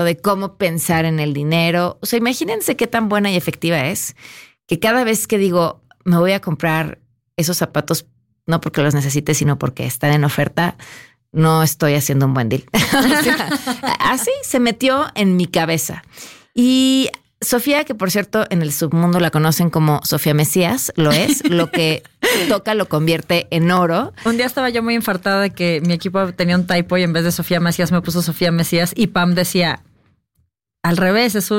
de cómo pensar en el dinero. O sea, imagínense qué tan buena y efectiva es que cada vez que digo, me voy a comprar esos zapatos, no porque los necesite, sino porque están en oferta, no estoy haciendo un buen deal. O sea, así se metió en mi cabeza. Y Sofía, que por cierto en el submundo la conocen como Sofía Mesías, lo es, lo que toca lo convierte en oro. Un día estaba yo muy infartada de que mi equipo tenía un typo y en vez de Sofía Mesías me puso Sofía Mesías y Pam decía... Al revés, es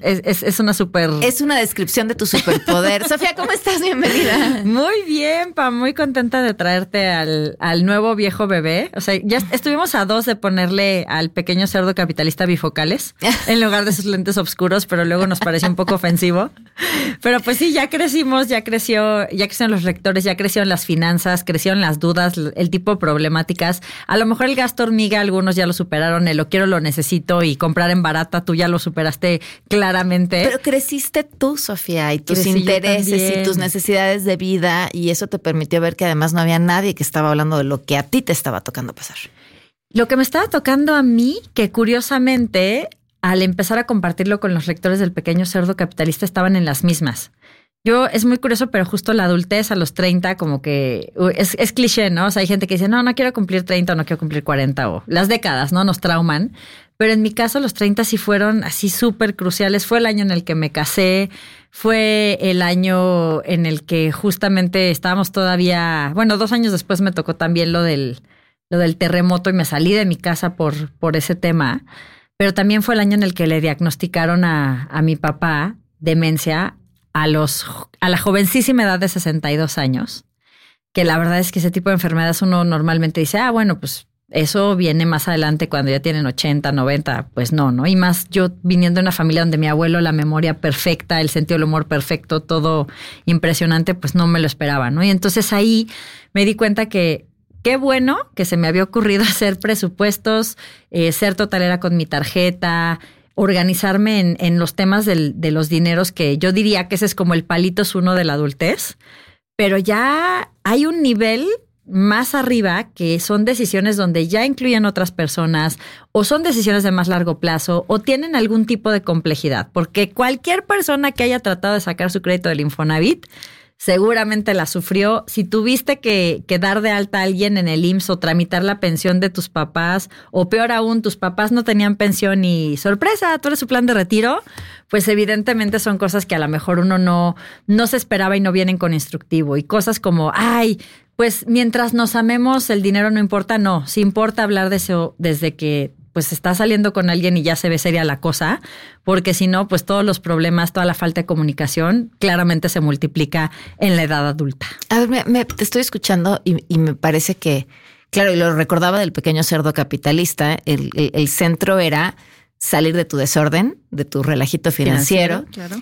una super... Es una descripción de tu superpoder. Sofía, ¿cómo estás? Bienvenida. Muy bien, Pam, muy contenta de traerte al nuevo viejo bebé. O sea, ya estuvimos a 2 de ponerle al pequeño cerdo capitalista bifocales en lugar de sus lentes oscuros, pero luego nos pareció un poco ofensivo. Pero pues sí, ya crecimos, ya crecieron los lectores, ya crecieron las finanzas, crecieron las dudas, el tipo de problemáticas. A lo mejor el gasto hormiga, algunos ya lo superaron, el lo quiero, lo necesito y comprar en barata, tú ya lo superaste claramente. Pero creciste tú, Sofía, y tus intereses y tus necesidades de vida, y eso te permitió ver que además no había nadie que estaba hablando de lo que a ti te estaba tocando pasar. Lo que me estaba tocando a mí, que curiosamente, al empezar a compartirlo con los lectores del Pequeño Cerdo Capitalista, estaban en las mismas. Es muy curioso, pero justo la adultez a los 30 como que es cliché, ¿no? O sea, hay gente que dice, no quiero cumplir 30 o no quiero cumplir 40 o las décadas, ¿no? Nos trauman. Pero en mi caso los 30 sí fueron así súper cruciales. Fue el año en el que me casé, fue el año en el que justamente estábamos todavía... Bueno, 2 años después me tocó también lo del terremoto y me salí de mi casa por ese tema. Pero también fue el año en el que le diagnosticaron a mi papá demencia a la jovencísima edad de 62 años. Que la verdad es que ese tipo de enfermedades uno normalmente dice, bueno, pues... Eso viene más adelante cuando ya tienen 80, 90, pues no. Y más yo viniendo de una familia donde mi abuelo, la memoria perfecta, el sentido del humor perfecto, todo impresionante, pues no me lo esperaba, ¿no? Y entonces ahí me di cuenta que qué bueno que se me había ocurrido hacer presupuestos, ser totalera con mi tarjeta, organizarme en los temas de los dineros, que yo diría que ese es como el palitos uno de la adultez, pero ya hay un nivel más arriba que son decisiones donde ya incluyen otras personas o son decisiones de más largo plazo o tienen algún tipo de complejidad, porque cualquier persona que haya tratado de sacar su crédito del Infonavit seguramente la sufrió. Si tuviste que dar de alta a alguien en el IMSS o tramitar la pensión de tus papás, o peor aún, tus papás no tenían pensión y sorpresa, tú eres su plan de retiro, pues evidentemente son cosas que a lo mejor uno no se esperaba y no vienen con instructivo. Y cosas como, pues mientras nos amemos el dinero no importa. No, sí importa hablar de eso desde que pues estás saliendo con alguien y ya se ve seria la cosa, porque si no, pues todos los problemas, toda la falta de comunicación claramente se multiplica en la edad adulta. A ver, te estoy escuchando y me parece que, claro, y lo recordaba del Pequeño Cerdo Capitalista, el centro era salir de tu desorden, de tu relajito financiero, claro.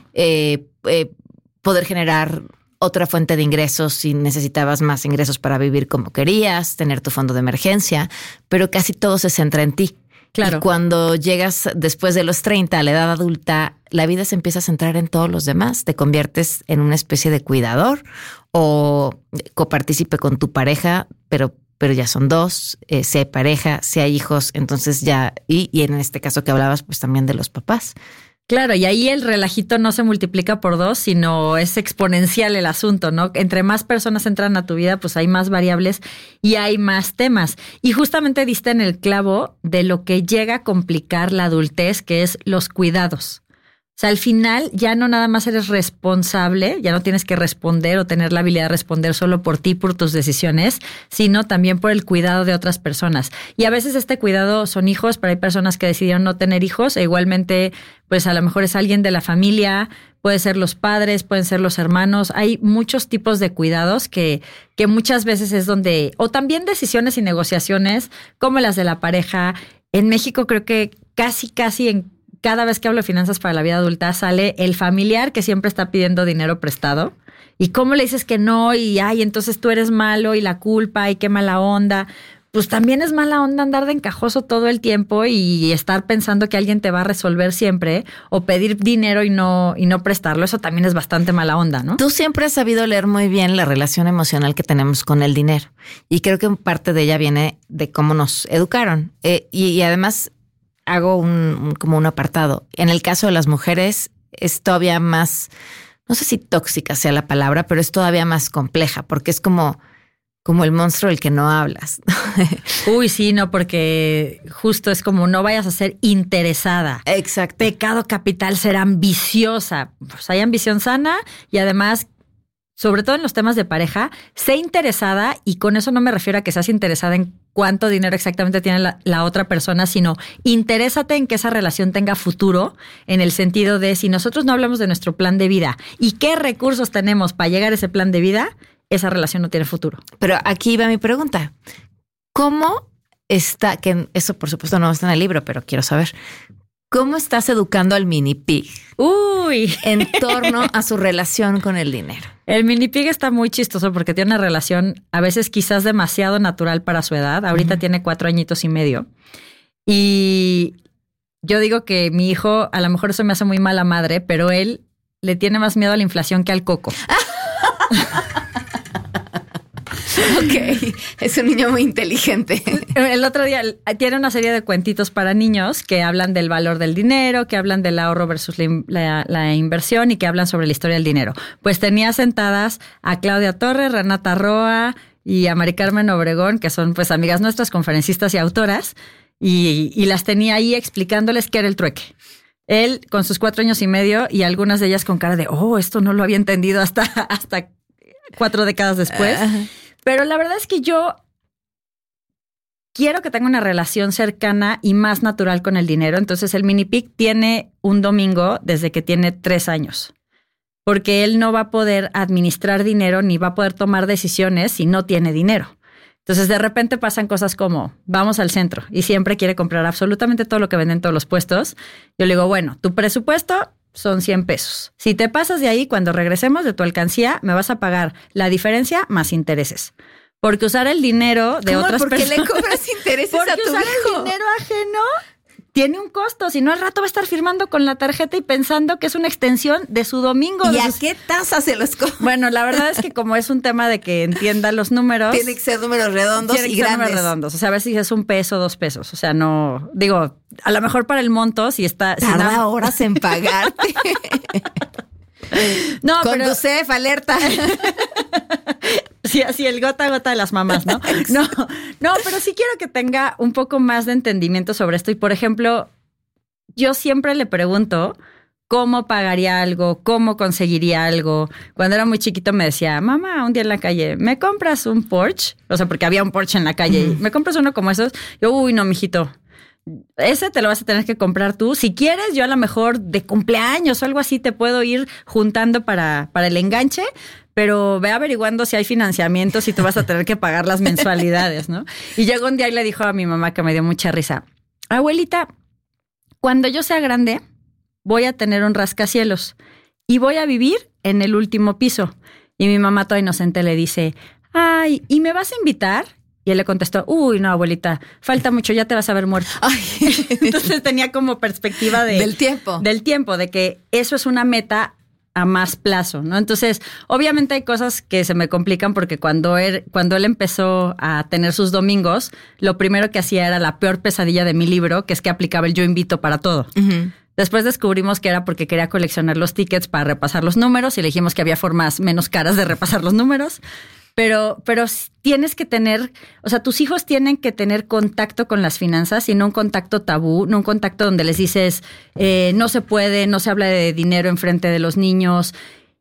Poder generar otra fuente de ingresos si necesitabas más ingresos para vivir como querías, tener tu fondo de emergencia, pero casi todo se centra en ti. Claro. Y cuando llegas después de los 30 a la edad adulta, la vida se empieza a centrar en todos los demás. Te conviertes en una especie de cuidador o copartícipe con tu pareja, pero ya son 2, si hay pareja, si hay hijos, entonces ya, y en este caso que hablabas, pues también de los papás. Claro, y ahí el relajito no se multiplica por 2, sino es exponencial el asunto, ¿no? Entre más personas entran a tu vida, pues hay más variables y hay más temas. Y justamente diste en el clavo de lo que llega a complicar la adultez, que es los cuidados. O sea, al final ya no nada más eres responsable, ya no tienes que responder o tener la habilidad de responder solo por ti, por tus decisiones, sino también por el cuidado de otras personas. Y a veces este cuidado son hijos, pero hay personas que decidieron no tener hijos e igualmente, pues a lo mejor es alguien de la familia, puede ser los padres, pueden ser los hermanos. Hay muchos tipos de cuidados que muchas veces es donde, o también decisiones y negociaciones como las de la pareja. En México creo que casi cada vez que hablo de finanzas para la vida adulta sale el familiar que siempre está pidiendo dinero prestado. ¿Y cómo le dices que no? Y entonces tú eres malo y la culpa y qué mala onda. Pues también es mala onda andar de encajoso todo el tiempo y estar pensando que alguien te va a resolver siempre o pedir dinero y no prestarlo. Eso también es bastante mala onda, ¿no? Tú siempre has sabido leer muy bien la relación emocional que tenemos con el dinero y creo que parte de ella viene de cómo nos educaron. Y además hago como un apartado. En el caso de las mujeres es todavía más, no sé si tóxica sea la palabra, pero es todavía más compleja porque es como el monstruo del que no hablas. Uy, sí, no, porque justo es como no vayas a ser interesada. Exacto. Pecado capital, ser ambiciosa. Pues hay ambición sana y además, sobre todo en los temas de pareja, sé interesada, y con eso no me refiero a que seas interesada en cuánto dinero exactamente tiene la otra persona, sino interésate en que esa relación tenga futuro, en el sentido de si nosotros no hablamos de nuestro plan de vida y qué recursos tenemos para llegar a ese plan de vida, esa relación no tiene futuro. Pero aquí va mi pregunta. ¿Cómo está, que eso por supuesto no está en el libro, pero quiero saber, cómo estás educando al mini pig? Uy, en torno a su relación con el dinero. El mini pig está muy chistoso porque tiene una relación a veces quizás demasiado natural para su edad. Ahorita tiene 4 añitos y medio. Y yo digo que mi hijo, a lo mejor eso me hace muy mala madre, pero él le tiene más miedo a la inflación que al coco. Ok, es un niño muy inteligente. El otro día tiene una serie de cuentitos para niños que hablan del valor del dinero, que hablan del ahorro versus la inversión y que hablan sobre la historia del dinero. Pues tenía sentadas a Claudia Torres, Renata Roa y a Mari Carmen Obregón, que son pues amigas nuestras, conferencistas y autoras, y las tenía ahí explicándoles qué era el trueque. Él con sus 4 años y medio y algunas de ellas con cara de, esto no lo había entendido hasta 4 décadas después. Pero la verdad es que yo quiero que tenga una relación cercana y más natural con el dinero. Entonces el mini pig tiene un domingo desde que tiene 3 años. Porque él no va a poder administrar dinero ni va a poder tomar decisiones si no tiene dinero. Entonces de repente pasan cosas como, vamos al centro y siempre quiere comprar absolutamente todo lo que venden todos los puestos. Yo le digo, bueno, tu presupuesto son 100 pesos. Si te pasas de ahí, cuando regresemos de tu alcancía, me vas a pagar la diferencia más intereses. Porque usar el dinero de otras personas... ¿Por qué le cobras intereses a tu hijo? Porque usar el dinero ajeno tiene un costo. Si no, al rato va a estar firmando con la tarjeta y pensando que es una extensión de su domingo. ¿Y a qué tasa se los cobra? Bueno, la verdad es que como es un tema de que entienda los números... Tiene que ser números redondos y grandes. Números redondos. O sea, a ver si es 1 peso, 2 pesos. O sea, no... Digo, a lo mejor para el monto, si está... Tarda horas en pagarte. No, Conducef, alerta. Sí, así el gota a gota de las mamás, ¿no? No, pero sí quiero que tenga un poco más de entendimiento sobre esto. Y, por ejemplo, yo siempre le pregunto cómo pagaría algo, cómo conseguiría algo. Cuando era muy chiquito me decía, mamá, un día en la calle, ¿me compras un Porsche? O sea, porque había un Porsche en la calle. ¿Me compras uno como esos? Yo, uy, no, mijito. Ese te lo vas a tener que comprar tú. Si quieres, yo a lo mejor de cumpleaños o algo así te puedo ir juntando para el enganche, pero ve averiguando si hay financiamientos y tú vas a tener que pagar las mensualidades, ¿no? Y llegó un día y le dijo a mi mamá, que me dio mucha risa, abuelita, cuando yo sea grande voy a tener un rascacielos y voy a vivir en el último piso. Y mi mamá toda inocente le dice, ay, ¿y me vas a invitar? Y él le contestó, uy, no, abuelita, falta mucho, ya te vas a ver muerto. Ay. Entonces tenía como perspectiva del tiempo, de que eso es una meta a más plazo, ¿no? Entonces, obviamente hay cosas que se me complican porque cuando él empezó a tener sus domingos, lo primero que hacía era la peor pesadilla de mi libro, que es que aplicaba el yo invito para todo. Uh-huh. Después descubrimos que era porque quería coleccionar los tickets para repasar los números y le dijimos que había formas menos caras de repasar los números. Pero tienes que tener, o sea, tus hijos tienen que tener contacto con las finanzas y no un contacto tabú, no un contacto donde les dices, no se puede, no se habla de dinero enfrente de los niños.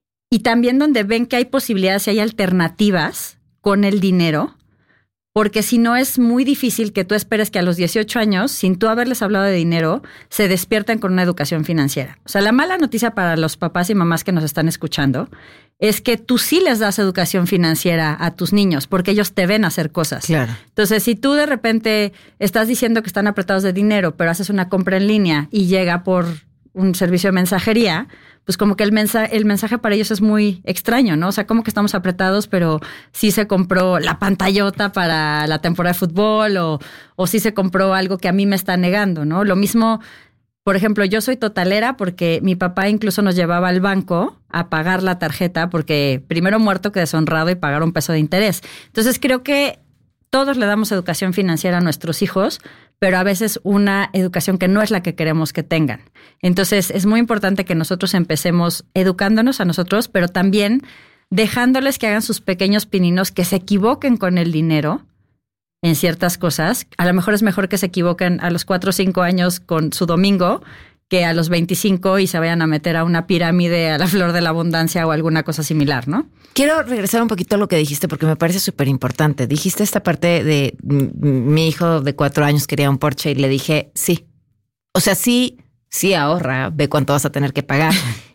Y también donde ven que hay posibilidades y hay alternativas con el dinero, porque si no es muy difícil que tú esperes que a los 18 años, sin tú haberles hablado de dinero, se despierten con una educación financiera. O sea, la mala noticia para los papás y mamás que nos están escuchando es que tú sí les das educación financiera a tus niños porque ellos te ven hacer cosas. Claro. Entonces, si tú de repente estás diciendo que están apretados de dinero, pero haces una compra en línea y llega por un servicio de mensajería, pues como que el mensaje para ellos es muy extraño, ¿no? O sea, como que estamos apretados, pero sí se compró la pantallota para la temporada de fútbol o sí se compró algo que a mí me está negando, ¿no? Lo mismo... Por ejemplo, yo soy totalera porque mi papá incluso nos llevaba al banco a pagar la tarjeta porque primero muerto que deshonrado y pagar 1 peso de interés. Entonces creo que todos le damos educación financiera a nuestros hijos, pero a veces una educación que no es la que queremos que tengan. Entonces, es muy importante que nosotros empecemos educándonos a nosotros, pero también dejándoles que hagan sus pequeños pininos, que se equivoquen con el dinero en ciertas cosas. A lo mejor es mejor que se equivoquen a los 4 o 5 años con su domingo que a los 25 y se vayan a meter a una pirámide, a la flor de la abundancia o alguna cosa similar, ¿no? Quiero regresar un poquito a lo que dijiste porque me parece súper importante. Dijiste esta parte de mi hijo de 4 años quería un Porsche y le dije, sí. O sea, sí ahorra, ve cuánto vas a tener que pagar.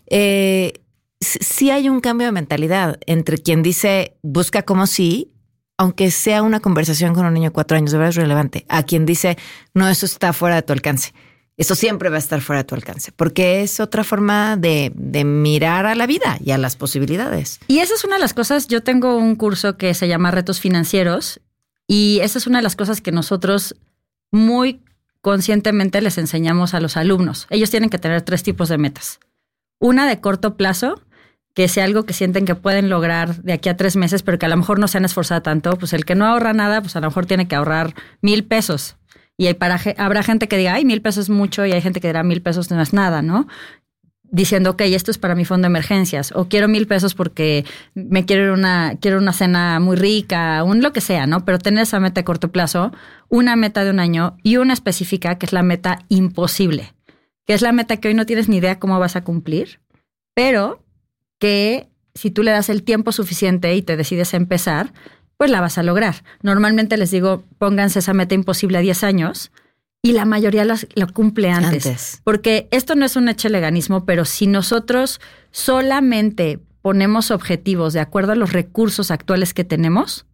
Sí hay un cambio de mentalidad entre quien dice busca como sí, aunque sea una conversación con un niño de 4 años, de verdad es relevante, a quien dice no, eso está fuera de tu alcance. Eso siempre va a estar fuera de tu alcance, porque es otra forma de mirar a la vida y a las posibilidades. Y esa es una de las cosas, yo tengo un curso que se llama Retos Financieros y esa es una de las cosas que nosotros muy conscientemente les enseñamos a los alumnos. Ellos tienen que tener 3 tipos de metas. Una de corto plazo, que sea algo que sienten que pueden lograr de aquí a 3 meses, pero que a lo mejor no se han esforzado tanto. Pues el que no ahorra nada, pues a lo mejor tiene que ahorrar 1,000 pesos. Y habrá gente que diga, ay, 1,000 pesos es mucho, y hay gente que dirá 1,000 pesos no es nada, ¿no? Diciendo, ok, esto es para mi fondo de emergencias, o quiero 1,000 pesos porque me quiero una cena muy rica, lo que sea, ¿no? Pero tener esa meta a corto plazo, una meta de 1 año y una específica que es la meta imposible, que es la meta que hoy no tienes ni idea cómo vas a cumplir, pero que si tú le das el tiempo suficiente y te decides empezar, pues la vas a lograr. Normalmente les digo, pónganse esa meta imposible a 10 años y la mayoría lo cumple antes. Porque esto no es un echeleganismo, pero si nosotros solamente ponemos objetivos de acuerdo a los recursos actuales que tenemos,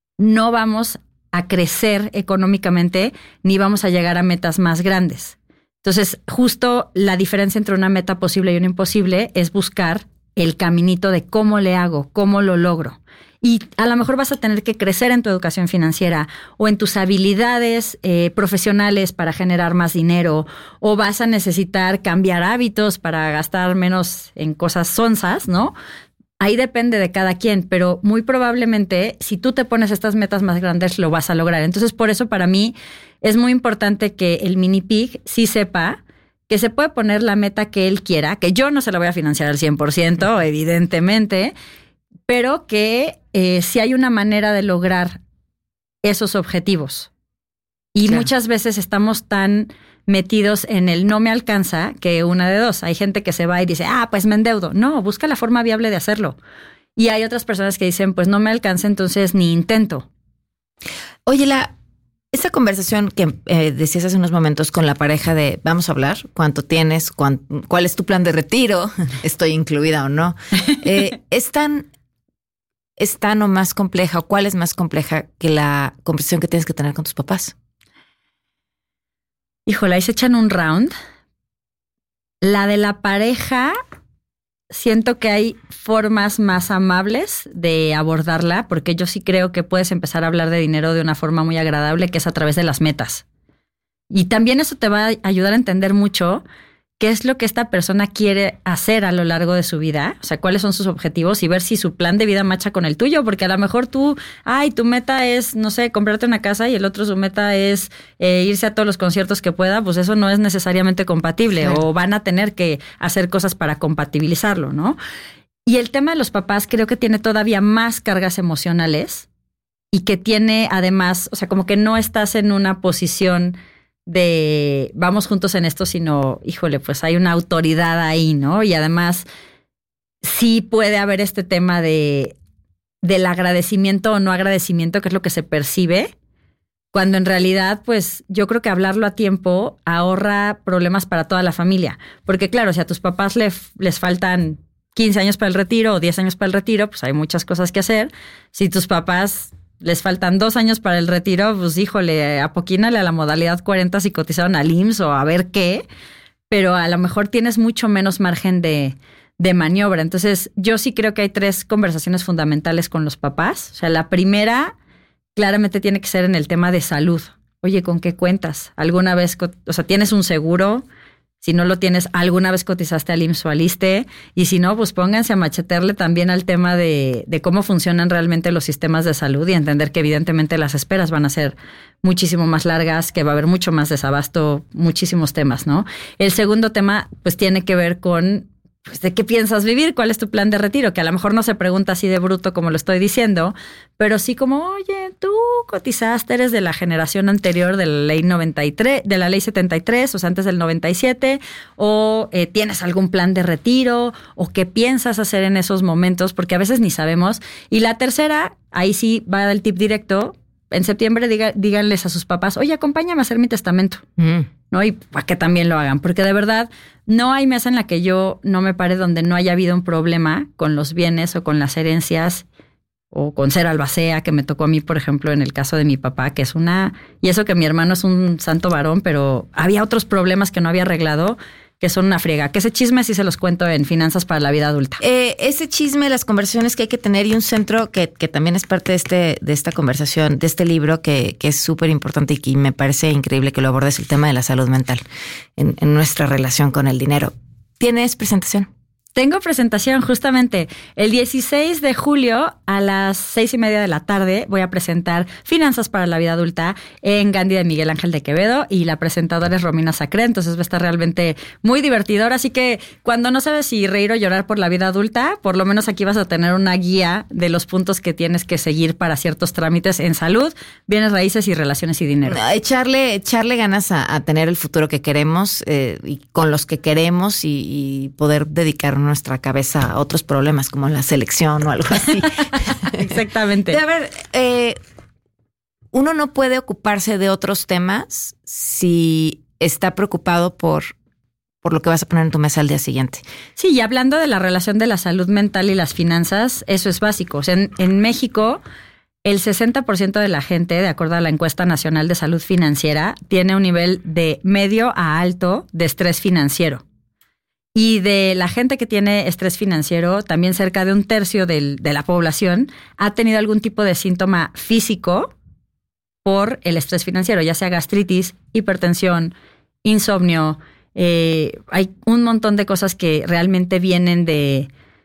no vamos a crecer económicamente ni vamos a llegar a metas más grandes. Entonces, justo la diferencia entre una meta posible y una imposible es buscar el caminito de cómo le hago, cómo lo logro. Y a lo mejor vas a tener que crecer en tu educación financiera o en tus habilidades profesionales para generar más dinero, o vas a necesitar cambiar hábitos para gastar menos en cosas sonzas, ¿no? Ahí depende de cada quien, pero muy probablemente si tú te pones estas metas más grandes lo vas a lograr. Entonces, por eso para mí es muy importante que el mini pig sí sepa que se puede poner la meta que él quiera, que yo no se la voy a financiar al 100%, evidentemente, pero que sí hay una manera de lograr esos objetivos. Y claro, muchas veces estamos tan metidos en el no me alcanza que una de dos. Hay gente que se va y dice, pues me endeudo. No, busca la forma viable de hacerlo. Y hay otras personas que dicen, pues no me alcanza, entonces ni intento. Oye, esa conversación que decías hace unos momentos con la pareja de vamos a hablar, cuánto tienes, cuál es tu plan de retiro, estoy incluida o no, ¿es tan o más compleja o cuál es más compleja que la conversación que tienes que tener con tus papás? Híjole, ahí se echan un round. La de la pareja, siento que hay formas más amables de abordarla, porque yo sí creo que puedes empezar a hablar de dinero de una forma muy agradable, que es a través de las metas. Y también eso te va a ayudar a entender mucho qué es lo que esta persona quiere hacer a lo largo de su vida, o sea, cuáles son sus objetivos y ver si su plan de vida macha con el tuyo, porque a lo mejor tu meta es, no sé, comprarte una casa y el otro su meta es irse a todos los conciertos que pueda, pues eso no es necesariamente compatible, claro, o van a tener que hacer cosas para compatibilizarlo, ¿no? Y el tema de los papás creo que tiene todavía más cargas emocionales y que tiene además, o sea, como que no estás en una posición de vamos juntos en esto, sino, híjole, pues hay una autoridad ahí, ¿no? Y además sí puede haber este tema del agradecimiento o no agradecimiento, que es lo que se percibe, cuando en realidad, pues yo creo que hablarlo a tiempo ahorra problemas para toda la familia. Porque claro, si a tus papás les faltan 15 años para el retiro o 10 años para el retiro, pues hay muchas cosas que hacer. Si tus papás les faltan 2 años para el retiro, pues híjole, apoquínale a la modalidad 40 si cotizaron al IMSS o a ver qué, pero a lo mejor tienes mucho menos margen de maniobra. Entonces, yo sí creo que hay 3 conversaciones fundamentales con los papás. O sea, la primera claramente tiene que ser en el tema de salud. Oye, ¿con qué cuentas? ¿Alguna vez, tienes un seguro? Si no lo tienes, alguna vez cotizaste al IMSS o al ISSSTE, y si no, pues pónganse a machetearle también al tema de cómo funcionan realmente los sistemas de salud y entender que evidentemente las esperas van a ser muchísimo más largas, que va a haber mucho más desabasto, muchísimos temas, ¿no? El segundo tema, pues tiene que ver con pues, ¿de qué piensas vivir? ¿Cuál es tu plan de retiro? Que a lo mejor no se pregunta así de bruto como lo estoy diciendo, pero sí como, oye, tú cotizaste, eres de la generación anterior de la ley 93, de la ley 73, o sea, antes del 97, o tienes algún plan de retiro, o qué piensas hacer en esos momentos, porque a veces ni sabemos. Y la tercera, ahí sí va el tip directo. En septiembre díganles a sus papás, oye, acompáñame a hacer mi testamento, ¿no? Y para que también lo hagan, porque de verdad no hay mesa en la que yo no me pare donde no haya habido un problema con los bienes o con las herencias o con ser albacea, que me tocó a mí, por ejemplo, en el caso de mi papá, que es y eso que mi hermano es un santo varón, pero había otros problemas que no había arreglado, que son una friega. Que ese chisme sí se los cuento en Finanzas para la Vida Adulta. Ese chisme, las conversaciones que hay que tener y un centro que también es parte de esta conversación, de este libro que es súper importante y que me parece increíble que lo abordes, el tema de la salud mental en nuestra relación con el dinero. ¿Tienes presentación? Tengo presentación justamente el 16 de julio a las 6:30 de la tarde. Voy a presentar Finanzas para la Vida Adulta en Gandhi de Miguel Ángel de Quevedo y la presentadora es Romina Sacré, entonces va a estar realmente muy divertidor. Así que cuando no sabes si reír o llorar por la vida adulta, por lo menos aquí vas a tener una guía de los puntos que tienes que seguir para ciertos trámites en salud, bienes raíces y relaciones y dinero. Echarle ganas a tener el futuro que queremos y con los que queremos y poder dedicar nuestra cabeza a otros problemas como la selección o algo así. Exactamente. A ver, uno no puede ocuparse de otros temas si está preocupado por lo que vas a poner en tu mesa al día siguiente. Sí, y hablando de la relación de la salud mental y las finanzas, eso es básico. O sea, en México, el 60% de la gente, de acuerdo a la Encuesta Nacional de Salud Financiera, tiene un nivel de medio a alto de estrés financiero. Y de la gente que tiene estrés financiero, también cerca de un tercio de la población ha tenido algún tipo de síntoma físico por el estrés financiero, ya sea gastritis, hipertensión, insomnio. Hay un montón de cosas que realmente vienen de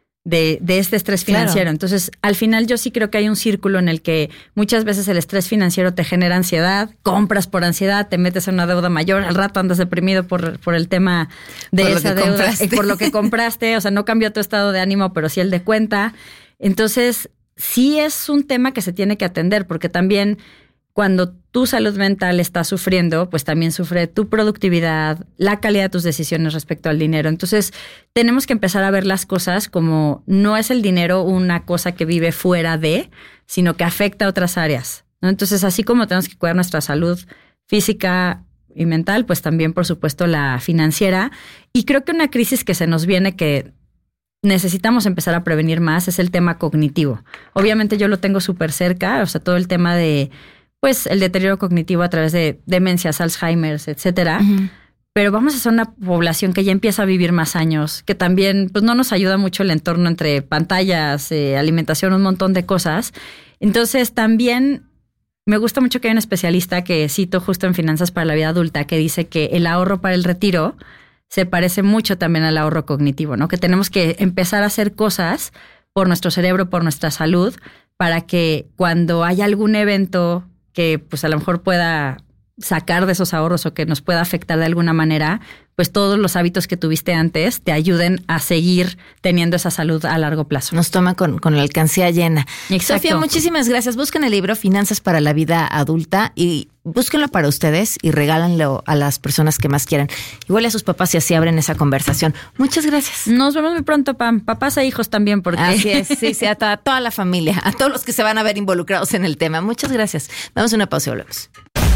este estrés financiero. Claro. Entonces, al final yo sí creo que hay un círculo en el que muchas veces el estrés financiero te genera ansiedad, compras por ansiedad, te metes en una deuda mayor, al rato andas deprimido por el tema de esa deuda y por lo que compraste, o sea, no cambió tu estado de ánimo, pero sí el de cuenta. Entonces, sí es un tema que se tiene que atender, porque también cuando tu salud mental está sufriendo, pues también sufre tu productividad, la calidad de tus decisiones respecto al dinero. Entonces, tenemos que empezar a ver las cosas como no es el dinero una cosa que vive fuera de, sino que afecta a otras áreas, ¿no? Entonces, así como tenemos que cuidar nuestra salud física y mental, pues también, por supuesto, la financiera. Y creo que una crisis que se nos viene que necesitamos empezar a prevenir más es el tema cognitivo. Obviamente yo lo tengo súper cerca, o sea, todo el tema de pues el deterioro cognitivo a través de demencias, Alzheimer's, etcétera. Uh-huh. Pero vamos a ser una población que ya empieza a vivir más años, que también pues no nos ayuda mucho el entorno entre pantallas, alimentación, un montón de cosas. Entonces también me gusta mucho que hay un especialista que cito justo en Finanzas para la Vida Adulta que dice que el ahorro para el retiro se parece mucho también al ahorro cognitivo, ¿no? Que tenemos que empezar a hacer cosas por nuestro cerebro, por nuestra salud, para que cuando haya algún evento que pues a lo mejor pueda sacar de esos ahorros o que nos pueda afectar de alguna manera, pues todos los hábitos que tuviste antes te ayuden a seguir teniendo esa salud a largo plazo. Nos toma con la alcancía llena. Exacto. Sofía, muchísimas gracias. Busquen el libro Finanzas para la Vida Adulta y búsquenlo para ustedes y regálanlo a las personas que más quieran. Igual a sus papás y así abren esa conversación. Muchas gracias. Nos vemos muy pronto, Pam. Papás e hijos también, porque... Así es, sí, a toda la familia, a todos los que se van a ver involucrados en el tema. Muchas gracias. Damos una pausa y volvemos.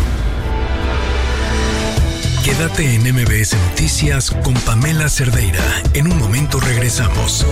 Quédate en MBS Noticias con Pamela Cerdeira. En un momento regresamos.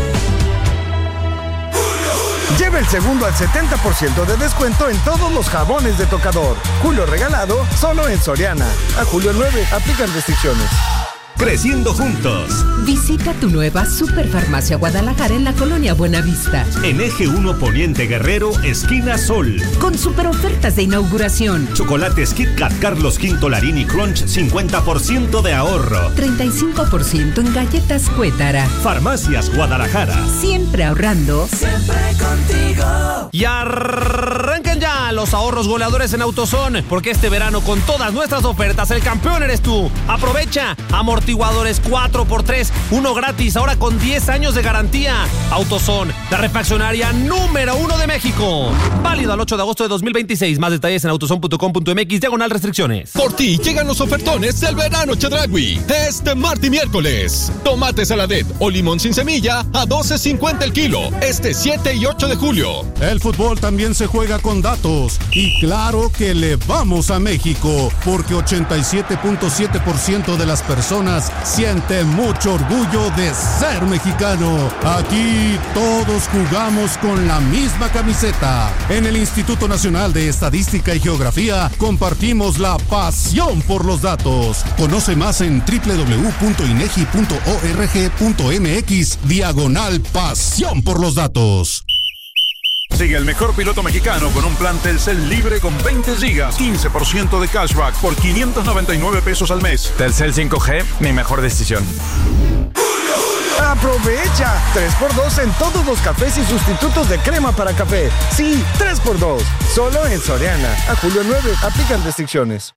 Lleva el segundo al 70% de descuento en todos los jabones de tocador. Julio regalado solo en Soriana. A julio 9, aplican restricciones. Creciendo juntos. Visita tu nueva Superfarmacia Guadalajara en la Colonia Buenavista. En Eje 1 Poniente Guerrero, esquina Sol. Con super ofertas de inauguración. Chocolates Kit Kat Carlos V Larini Crunch, 50% de ahorro. 35% en galletas Cuétara. Farmacias Guadalajara. Siempre ahorrando. Siempre contigo. Y arranquen ya los ahorros goleadores en AutoZone, porque este verano con todas nuestras ofertas el campeón eres tú. Aprovecha amortiguadores 4x3, uno gratis, ahora con 10 años de garantía. AutoZone, la refaccionaria número 1 de México. Válido al 8 de agosto de 2026. Más detalles en autozone.com.mx/restricciones. Por ti llegan los ofertones del verano Chedraui. Este martes y miércoles. Tomate saladet o limón sin semilla a $12.50 el kilo. Este 7 y 8 de julio. El fútbol también se juega con datos. Y claro que le vamos a México, porque 87.7% de las personas siente mucho orgullo de ser mexicano. Aquí todos jugamos con la misma camiseta. En el Instituto Nacional de Estadística y Geografía compartimos la pasión por los datos. Conoce más en www.inegi.org.mx/pasión por los datos. Sigue el mejor piloto mexicano con un plan Telcel libre con 20 gigas, 15% de cashback por $599 al mes. Telcel 5G, mi mejor decisión. ¡Aprovecha! 3x2 en todos los cafés y sustitutos de crema para café. Sí, 3x2. Solo en Soriana. A julio 9. Aplican restricciones.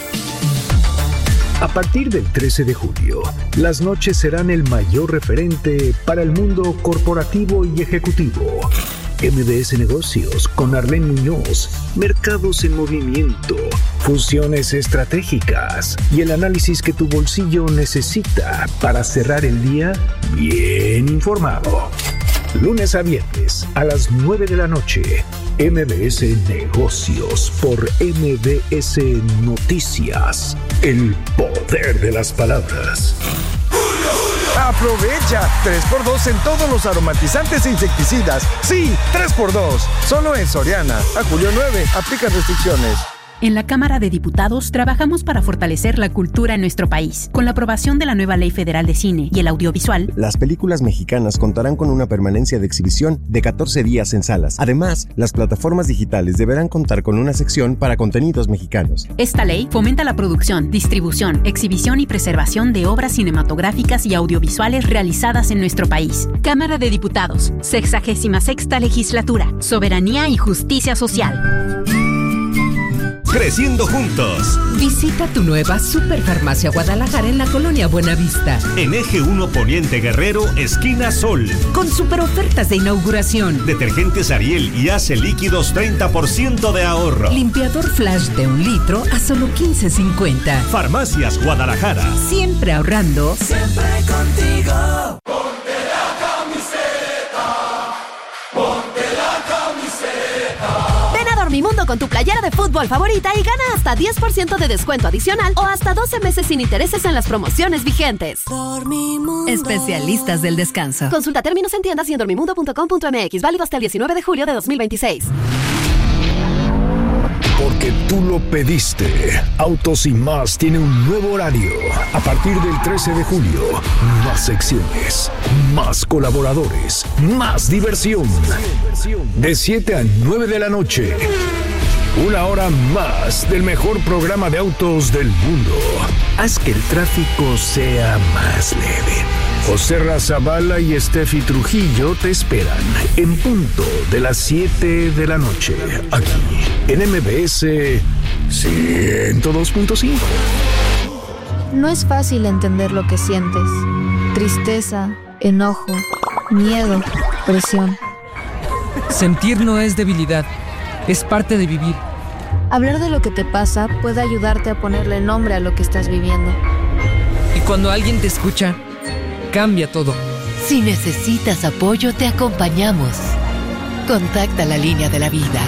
A partir del 13 de julio, las noches serán el mayor referente para el mundo corporativo y ejecutivo. MBS Negocios con Arlene Muñoz, mercados en movimiento, fusiones estratégicas y el análisis que tu bolsillo necesita para cerrar el día bien informado. Lunes a viernes a las 9 de la noche, MBS Negocios por MBS Noticias. El poder de las palabras. ¡Aprovecha! 3x2 en todos los aromatizantes e insecticidas. Sí, 3x2. Solo en Soriana. A julio 9. Aplican restricciones. En la Cámara de Diputados trabajamos para fortalecer la cultura en nuestro país. Con la aprobación de la nueva Ley Federal de Cine y el Audiovisual, las películas mexicanas contarán con una permanencia de exhibición de 14 días en salas. Además, las plataformas digitales deberán contar con una sección para contenidos mexicanos. Esta ley fomenta la producción, distribución, exhibición y preservación de obras cinematográficas y audiovisuales realizadas en nuestro país. Cámara de Diputados, 66ª Legislatura, Soberanía y Justicia Social. Creciendo juntos. Visita tu nueva Superfarmacia Guadalajara en la Colonia Buenavista. En Eje 1 Poniente Guerrero, esquina Sol. Con super ofertas de inauguración. Detergentes Ariel y Ace líquidos, 30% de ahorro. Limpiador Flash de 1 litro a solo $15.50. Farmacias Guadalajara. Siempre ahorrando. Siempre contigo. Dormimundo con tu playera de fútbol favorita y gana hasta 10% de descuento adicional o hasta 12 meses sin intereses en las promociones vigentes. Dormimundo. Especialistas del descanso. Consulta términos en tiendas y en dormimundo.com.mx. Válido hasta el 19 de julio de 2026. Porque tú lo pediste. Autos y Más tiene un nuevo horario. A partir del 13 de julio, más secciones, más colaboradores, más diversión. De 7 a 9 de la noche. Una hora más del mejor programa de autos del mundo. Haz que el tráfico sea más leve. José Razabala y Steffi Trujillo te esperan en punto de las 7 de la noche. Aquí, en MBS 102.5. No es fácil entender lo que sientes. Tristeza, enojo, miedo, presión. Sentir no es debilidad, es parte de vivir. Hablar de lo que te pasa puede ayudarte a ponerle nombre a lo que estás viviendo. Y cuando alguien te escucha, cambia todo. Si necesitas apoyo, te acompañamos. Contacta la línea de la vida.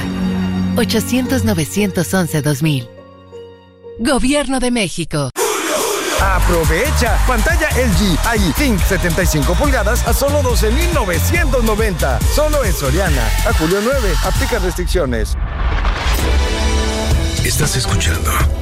800-911-2000. Gobierno de México. ¡Aprovecha! Pantalla LG iThink 75 pulgadas a solo $12,990. Solo en Soriana. A julio 9. Aplica restricciones. Estás escuchando